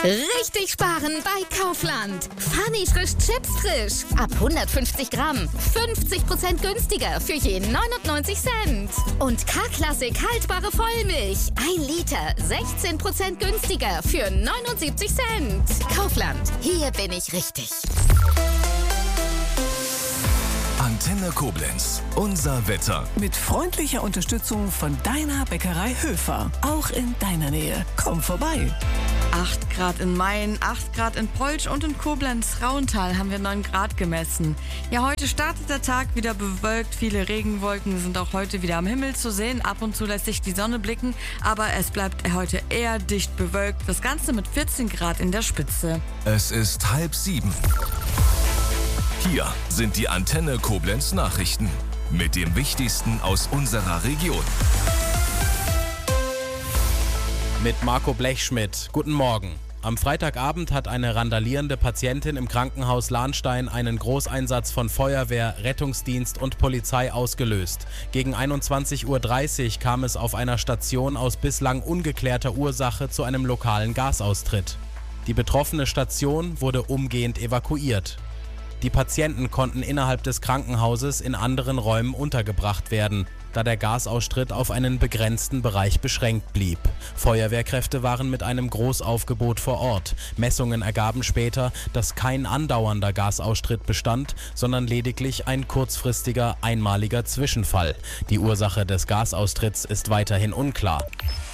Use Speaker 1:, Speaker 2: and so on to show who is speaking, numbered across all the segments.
Speaker 1: Richtig sparen bei Kaufland. Funny frisch Chips frisch. Ab 150 Gramm. 50% günstiger für je 99 Cent. Und K-Klassik haltbare Vollmilch. 1 Liter. 16% günstiger für 79 Cent. Kaufland. Hier bin ich richtig.
Speaker 2: Antenne Koblenz. Unser Wetter.
Speaker 3: Mit freundlicher Unterstützung von deiner Bäckerei Höfer. Auch in deiner Nähe. Komm vorbei.
Speaker 4: 8 Grad in Mayen, 8 Grad in Polch und in Koblenz-Rauental haben wir 9 Grad gemessen. Ja, heute startet der Tag wieder bewölkt. Viele Regenwolken sind auch heute wieder am Himmel zu sehen. Ab und zu lässt sich die Sonne blicken, aber es bleibt heute eher dicht bewölkt. Das Ganze mit 14 Grad in der Spitze.
Speaker 2: Es ist 6:30. Hier sind die Antenne Koblenz Nachrichten mit dem Wichtigsten aus unserer Region.
Speaker 5: Mit Marco Blechschmidt. Guten Morgen. Am Freitagabend hat eine randalierende Patientin im Krankenhaus Lahnstein einen Großeinsatz von Feuerwehr, Rettungsdienst und Polizei ausgelöst. Gegen 21:30 Uhr kam es auf einer Station aus bislang ungeklärter Ursache zu einem lokalen Gasaustritt. Die betroffene Station wurde umgehend evakuiert. Die Patienten konnten innerhalb des Krankenhauses in anderen Räumen untergebracht werden, da der Gasaustritt auf einen begrenzten Bereich beschränkt blieb. Feuerwehrkräfte waren mit einem Großaufgebot vor Ort. Messungen ergaben später, dass kein andauernder Gasaustritt bestand, sondern lediglich ein kurzfristiger, einmaliger Zwischenfall. Die Ursache des Gasaustritts ist weiterhin unklar.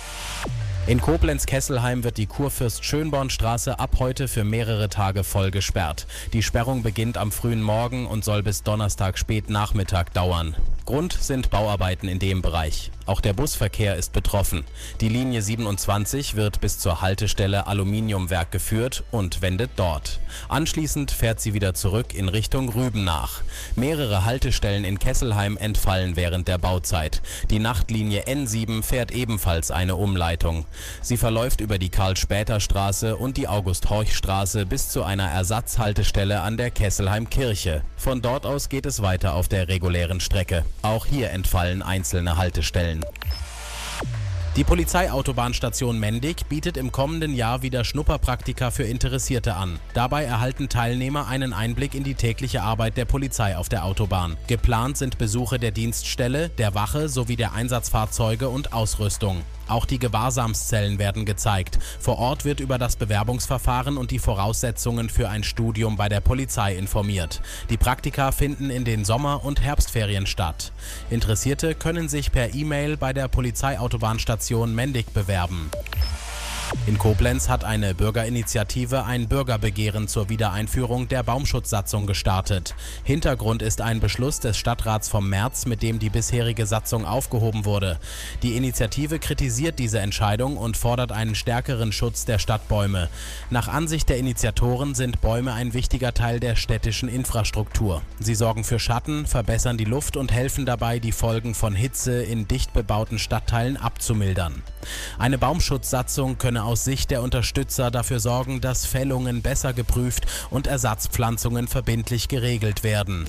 Speaker 5: In Koblenz-Kesselheim wird die Kurfürst-Schönborn-Straße ab heute für mehrere Tage voll gesperrt. Die Sperrung beginnt am frühen Morgen und soll bis Donnerstag Spätnachmittag dauern. Grund sind Bauarbeiten in dem Bereich. Auch der Busverkehr ist betroffen. Die Linie 27 wird bis zur Haltestelle Aluminiumwerk geführt und wendet dort. Anschließend fährt sie wieder zurück in Richtung Rübenach. Mehrere Haltestellen in Kesselheim entfallen während der Bauzeit. Die Nachtlinie N7 fährt ebenfalls eine Umleitung. Sie verläuft über die Karl-Später-Straße und die August-Horch-Straße bis zu einer Ersatzhaltestelle an der Kesselheim-Kirche. Von dort aus geht es weiter auf der regulären Strecke. Auch hier entfallen einzelne Haltestellen. Die Polizeiautobahnstation Mendig bietet im kommenden Jahr wieder Schnupperpraktika für Interessierte an. Dabei erhalten Teilnehmer einen Einblick in die tägliche Arbeit der Polizei auf der Autobahn. Geplant sind Besuche der Dienststelle, der Wache sowie der Einsatzfahrzeuge und Ausrüstung. Auch die Gewahrsamszellen werden gezeigt. Vor Ort wird über das Bewerbungsverfahren und die Voraussetzungen für ein Studium bei der Polizei informiert. Die Praktika finden in den Sommer- und Herbstferien statt. Interessierte können sich per E-Mail bei der Polizeiautobahnstation Mendig bewerben. In Koblenz hat eine Bürgerinitiative ein Bürgerbegehren zur Wiedereinführung der Baumschutzsatzung gestartet. Hintergrund ist ein Beschluss des Stadtrats vom März, mit dem die bisherige Satzung aufgehoben wurde. Die Initiative kritisiert diese Entscheidung und fordert einen stärkeren Schutz der Stadtbäume. Nach Ansicht der Initiatoren sind Bäume ein wichtiger Teil der städtischen Infrastruktur. Sie sorgen für Schatten, verbessern die Luft und helfen dabei, die Folgen von Hitze in dicht bebauten Stadtteilen abzumildern. Eine Baumschutzsatzung könne aus Sicht der Unterstützer dafür sorgen, dass Fällungen besser geprüft und Ersatzpflanzungen verbindlich geregelt werden.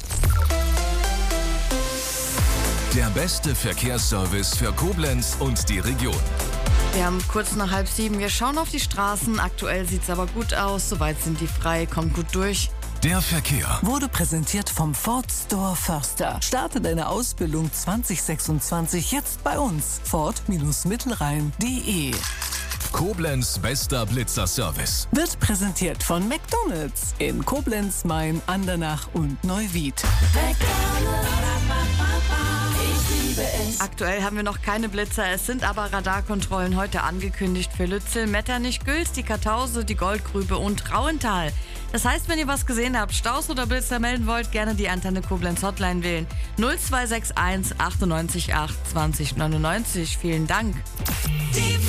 Speaker 2: Der beste Verkehrsservice für Koblenz und die Region.
Speaker 4: Wir haben kurz nach 6:30. Wir schauen auf die Straßen. Aktuell sieht es aber gut aus. Soweit sind die frei. Kommt gut durch.
Speaker 2: Der Verkehr
Speaker 3: Wurde präsentiert vom Ford Store Förster. Starte deine Ausbildung 2026 jetzt bei uns. Ford-Mittelrhein.de.
Speaker 2: Koblenz bester Blitzerservice.
Speaker 3: Wird präsentiert von McDonald's in Koblenz, Mayen, Andernach und Neuwied.
Speaker 4: Aktuell haben wir noch keine Blitzer, es sind aber Radarkontrollen heute angekündigt für Lützel, Metternich, Güls, die Kartause, die Goldgrube und Rauental. Das heißt, wenn ihr was gesehen habt, Staus oder Blitzer melden wollt, gerne die Antenne Koblenz Hotline wählen. 0261 98 8 20 99. Vielen Dank.
Speaker 2: Die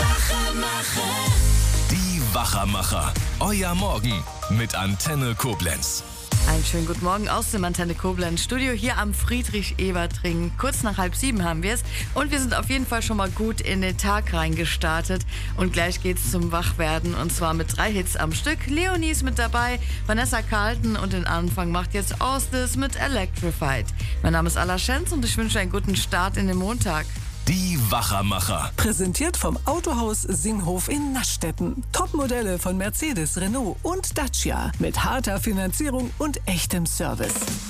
Speaker 2: Wachermacher. Euer Morgen mit Antenne Koblenz.
Speaker 4: Einen schönen guten Morgen aus dem Antenne Koblenz Studio hier am Friedrich-Ebert-Ring. Kurz nach 6:30 haben wir es und wir sind auf jeden Fall schon mal gut in den Tag reingestartet. Und gleich geht's zum Wachwerden und zwar mit 3 Hits am Stück. Leonie ist mit dabei, Vanessa Carlton und den Anfang macht jetzt Austis mit Electrified. Mein Name ist Alla Schenz und ich wünsche einen guten Start in den Montag.
Speaker 2: Die Wachermacher.
Speaker 3: Präsentiert vom Autohaus Singhof in Naschstetten. Topmodelle von Mercedes, Renault und Dacia. Mit harter Finanzierung und echtem Service.